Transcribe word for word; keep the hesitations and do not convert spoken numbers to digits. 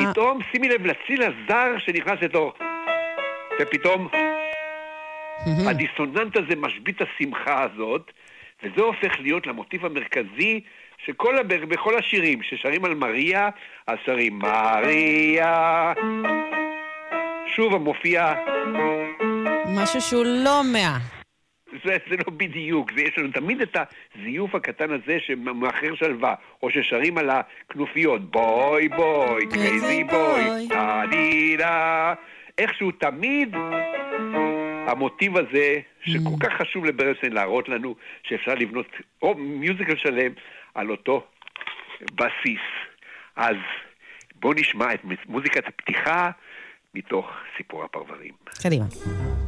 ופתאום, שימי לב לציל הזר שנכנס לתור, ופתאום הדיסוננט הזה משבית השמחה הזאת, וזה הופך להיות למוטיב המרכזי שכל הבר... בכל השירים ששרים על מריה, אז שרים מריה, שוב המופיע משהו שהוא לא מאה. זה, זה לא בדיוק, זה, יש לנו תמיד את הזיוף הקטן הזה שמאחר שלווה, או ששרים על הכנופיות, בוי בוי, קרייזי בוי, תדידה, איכשהו תמיד המוטיב הזה, שכל כך חשוב לברלשטיין להראות לנו, שאפשר לבנות או מיוזיקל שלם על אותו בסיס. אז בואו נשמע את מוזיקת הפתיחה מתוך סיפור הפרברים. קדימה.